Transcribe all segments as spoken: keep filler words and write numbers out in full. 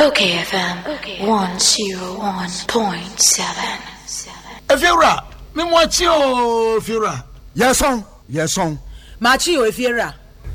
Okay F M one oh one point seven. Efiura, me mwachi o Efiura. Yes on, yes on. Machi o Efiura.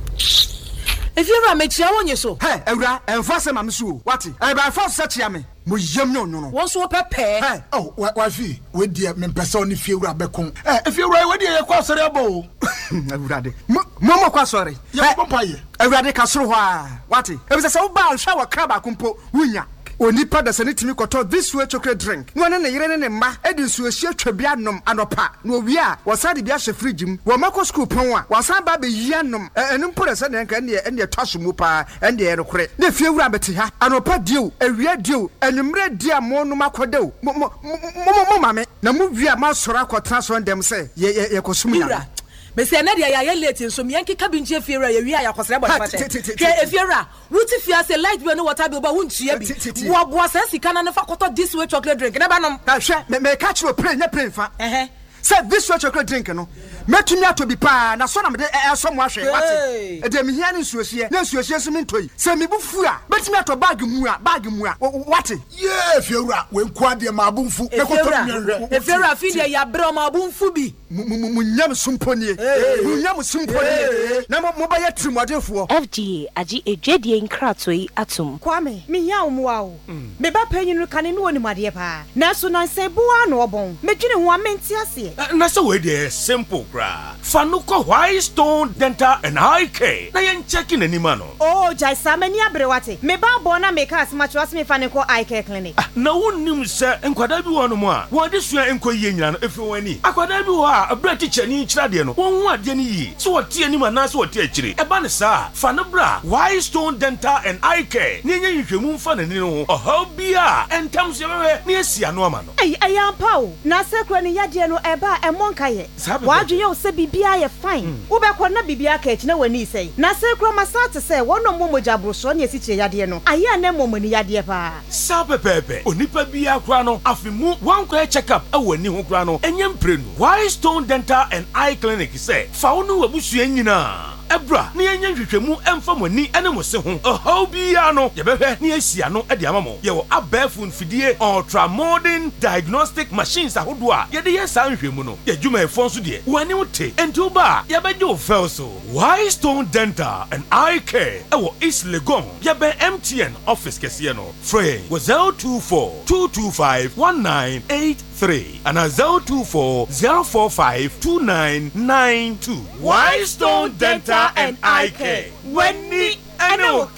Efiura me chia wonye so. Hey, Ewura, enfase ma me so. What? E ba fa so chia me. Mo yam no no no. Won so pepe. Hey, oh, wa fi, we dia me pese oni Efiura bekon. Eh, Efiura we dia ye kwa sori abo. Ewura de. Mo mo kwa sori. Ye pompa ye. Ewura de ka soro ho a. What? E be se wo ba hwa wa kraba kompo wunya. Onipa da sane timi koto this way chocolate drink. No ne ne yire ne ne mma edi nsuo hie twabia nom anopa. No wi a wasade bia hye fridge mu. Wo mako school pon a wasan ba be yi anom. Enu mpo da sane nka ne ne twaso mu pa ende ye rekore. Ne fie wura beti ha. Anopa dio, ewia dio, enumre dia mo no makodew. Mo mo mo mame. Na mu wi a ma soro akotra so ndem se ye ye kosum ya. Mesi na dia ya late nso me yanke kabinji Efiura ye wi a yakosere bo fate. Ke Efiura, wuti fia se light bi no water bi ba wuntua bi. Wo bo asa sika na fa koto this way chocolate drink. Na ba nom. Na hwe me me catch you play nya play fa. Eh. Say this way chocolate drink no. Metumi ato bi pa na so na me de eso mo ahwe wate. E de me hia ne nsuohie. Na nsuohie so me ntoi. Say me bufu a metumi ato bag mu a bag mu a wate. Yeah, Efiura, we nko ade ma abunfu. E koto mi hwe. Efiura fi de ya bro ma abunfu bi. Munyam sumponie. Munyam sumponie. Na mo ba ye trimodefo. F D A agi edwedie nkratoi atom. Kwame, me hia omwa o. Me ba panyin no kane no woni made pa. Na so na nse bua no obon. Medwene ho amenti ase. Na so we dey simple kra. Fanuko White Stone Dental and Eye Care. Na yen checking anima no. Oh, jai samani abrewate. Me ba bo na make as much as me faniko eye care clinic. Na wonnim se enkwada bi wo no mo a. Wo de sua enkoyie nyina no efi wani. Akwada bi wo a abra teacher ni kira de no. Won hu ade ni yi. So wo tie anima na so wo tie akire. Eba ne sa. Fanubra White Stone Dental and Eye Care. Ni enya hwehwemu mfa na ni no. Oha bia entam so ye ni asia no ama no. Ei ayampa o. Na sekro ni yade no eba emonka ye. Wadwe ye se bibia ye fine. Wo be ko na bibia ka echi na wani sei. Na sekro masate se wono momoja broso na esi che yade no. Aya na momoni yade pa. Sabe pepe. Onipa bia kra no afimu wan ko check up awani ho kra no. Enyem prenu. White Stone Dental and Eye Clinic say fa wonu wabusua nyina. Ebra ni enya hwehwemu emfa mani ene mo se ho ohaw bia no ye behwe ni asia no e de amamo ye wo abafun fidie ultra modern diagnostic machines ahodo a ye de ye san hwehmu no ye dwuma e fon so de wani wote enti ba ye beje o fel so White Stone Dental and Eye Care e wo East Legon ye be M T N office kese no free wo zero two four two two five one nine eight three and a zero two four zero four five two nine nine two. White Stone Dental and Eye Care. Wenni Eno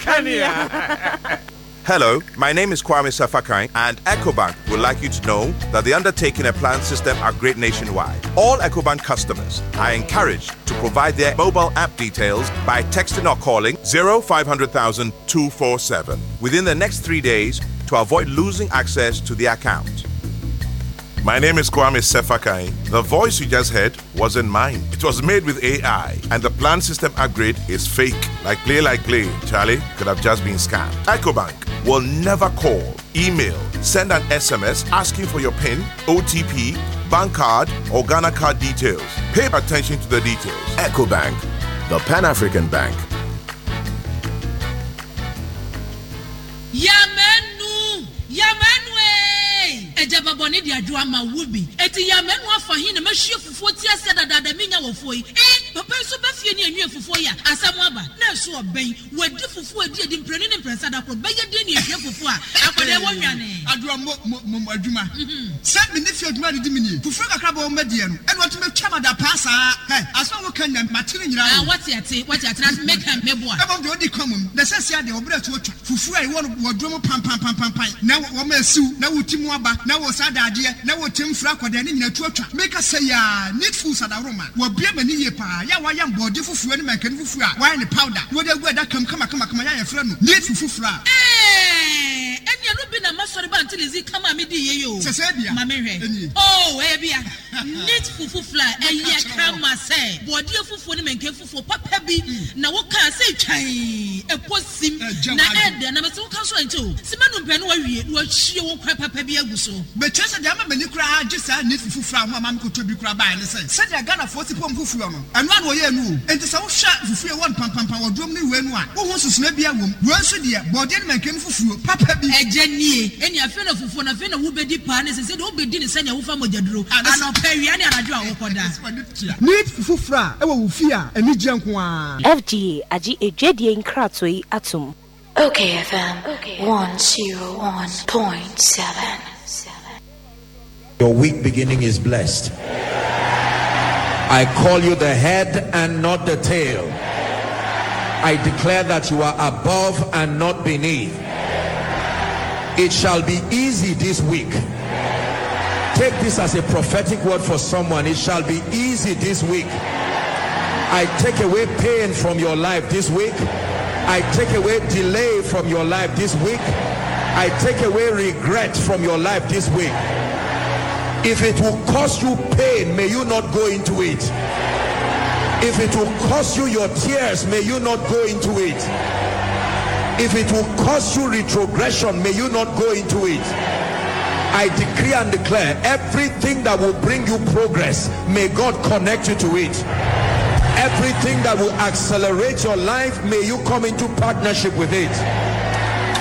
Kania. Hello, my name is Kwame Safakai, and EcoBank would like you to know that the undertaking and plan system are great nationwide. All EcoBank customers are encouraged to provide their mobile app details by texting or calling zero five hundred thousand two four seven within the next three days to avoid losing access to the account. My name is Kwame Sefakai. The voice you just heard wasn't mine. It was made with A I, and the plan system upgrade is fake. Like play, like play. Charlie could have just been scammed. EcoBank will never call, email, send an S M S asking for your PIN, O T P, bank card, or Ghana card details. Pay attention to the details. EcoBank, the Pan-African Bank. Yamenu! Yamenu! Ejaba boni di adwa ma wubi eti ya menu afa hin na mahwie fufuo ti ase dadada menya wofoi eh papa so ba fie ni anwie fufuo ya asam aba na so oben wadi fufuo adi adi mprenu ne mpresa da kro ba ye di ni ehwie fufuo a akwade wonwane adwa mo mo adwuma se me ne fie adwuma di mi ni fufuo kakra ba o madie no ene wotu me twama da pasa eh aso wo kan na matire nyira ah wati ate wati ate na make am mebo a ebo de odi komum na se se ade obra tu otwa fufuo ai wo wodwo pam pam pam pam pam na wo ma asiu na wotimu aba na wo sadade na wo temfra kwada ne nyina tu atwa make say ya need food sadaroma wo bia mani ye pa ya wa yam body fufuo ne mankan fufuo a wa ne powder wo de gu da kam kama kama kama ya yefra no need fufuo a eh enia no bi na masori ba ntilizi kama me di ye yo sese bia ma me hwe oh eh bia need fufuo a eh ye kama say body fufuo ne mankan fufuo papa bi na wo kan say twan e posim na ede na me so kan so ancho simanu pɛ no wawie no ahyie wo kwa papa bi agu so betwa sɛ de ama mani kura agye saa ne fufura ho ama me kɔtɔ bi kura baa ne sɛ sɛ de Ghana fo tipom fufuo no ɛno an wɔyɛ no enti sɛ wo hwɛ fufuo won pampampa wɔdom ne we no a wo ho susuna bi awom wo nso de bɔde ne mankan fufuo papa bi ɛgye nie eni afi na fufuo na afi na wo bedi pa ne sɛ sɛ de wo bedi ne sɛ ne wo fa mogyaduro anɔpɛ wia ne anadwo a wo kɔda need fufura ɛwɔ wo fi a ani gye nko a F G A agye edwadie nkrato yi atom. Okay F M one oh one point seven. Your week beginning is blessed. I call you the head and not the tail. I declare that you are above and not beneath. It shall be easy this week. Take this as a prophetic word for someone. It shall be easy this week. I take away pain from your life this week. I take away delay from your life this week. I take away regret from your life this week. If it will cause you pain, may you not go into it. If it will cause you your tears, may you not go into it. If it will cause you retrogression, may you not go into it. I decree and declare everything that will bring you progress, may God connect you to it. Everything that will accelerate your life, may you come into partnership with it.